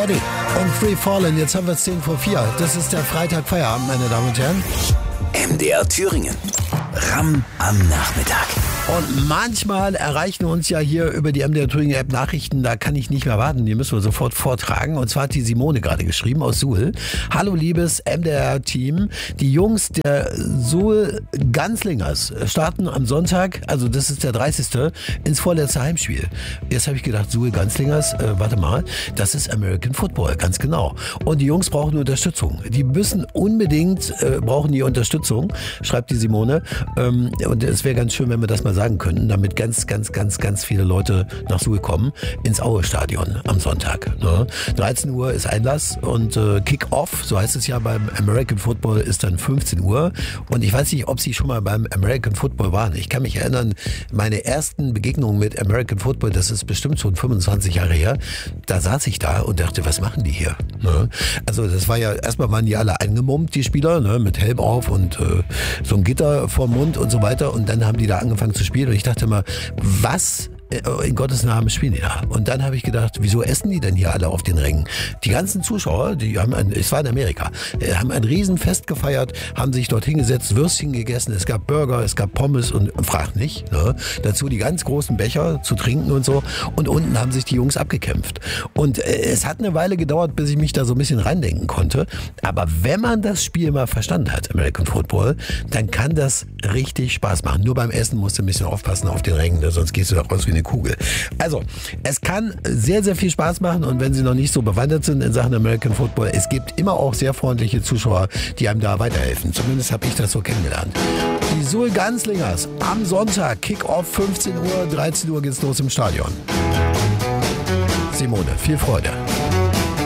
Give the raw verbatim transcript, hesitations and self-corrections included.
Petty und Free Fallen. Jetzt haben wir es zehn vor vier. Das ist der Freitag Feierabend, meine Damen und Herren. M D R Thüringen. Ram am Nachmittag. Und manchmal erreichen uns ja hier über die M D R Thüringen App Nachrichten, da kann ich nicht mehr warten, die müssen wir sofort vortragen. Und zwar hat die Simone gerade geschrieben aus Suhl. Hallo liebes M D R-Team, die Jungs der Suhl Ganzlingers starten am Sonntag, also das ist der dreißigste ins vorletzte Heimspiel. Jetzt habe ich gedacht, Suhl Ganzlingers, äh, warte mal, das ist American Football, ganz genau. Und die Jungs brauchen Unterstützung. Die müssen unbedingt, äh, brauchen die Unterstützung, schreibt die Simone. Ähm, und es wäre ganz schön, wenn wir das mal sagen könnten, damit ganz, ganz, ganz, ganz viele Leute nach Suhl kommen, ins Aue-Stadion am Sonntag. Ne? dreizehn Uhr ist Einlass und äh, Kick-Off, so heißt es ja beim American Football, ist dann fünfzehn Uhr. Und ich weiß nicht, ob Sie schon mal beim American Football waren. Ich kann mich erinnern, meine ersten Begegnungen mit American Football, das ist bestimmt schon fünfundzwanzig Jahre her, da saß ich da und dachte, was machen die hier? Ne? Also das war ja, erstmal waren die alle eingemummt, die Spieler, ne? Mit Helm auf und äh, so ein Gitter vorm Mund und so weiter. Und dann haben die da angefangen zu spielen und ich dachte mal, was in Gottes Namen spielen die da? Und dann habe ich gedacht, wieso essen die denn hier alle auf den Rängen? Die ganzen Zuschauer, die haben ein, es war in Amerika, haben ein Riesenfest gefeiert, haben sich dort hingesetzt, Würstchen gegessen, es gab Burger, es gab Pommes und frag nicht, ne? Dazu die ganz großen Becher zu trinken und so. Und unten haben sich die Jungs abgekämpft. Und äh, es hat eine Weile gedauert, bis ich mich da so ein bisschen reindenken konnte. Aber wenn man das Spiel mal verstanden hat, American Football, dann kann das richtig Spaß machen. Nur beim Essen musst du ein bisschen aufpassen auf den Rängen, ne? Sonst gehst du da raus wie eine Kugel. Also, es kann sehr, sehr viel Spaß machen und wenn Sie noch nicht so bewandert sind in Sachen American Football, es gibt immer auch sehr freundliche Zuschauer, die einem da weiterhelfen. Zumindest habe ich das so kennengelernt. Die Suhl Ganzlingers am Sonntag, Kick-Off fünfzehn Uhr, dreizehn Uhr geht's los im Stadion. Simone, viel Freude.